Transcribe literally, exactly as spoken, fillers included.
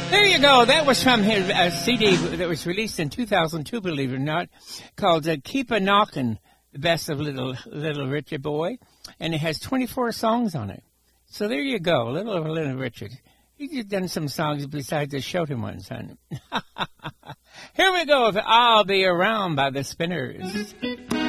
There you go. That was from his uh, C D that was released in two thousand two, believe it or not, called uh, Keep a Knockin', the best of Little Little Richard Boy. And it has twenty-four songs on it. So there you go, Little of Little Richard. He's just done some songs besides the Show Him One, son. Here we go with I'll Be Around by the Spinners.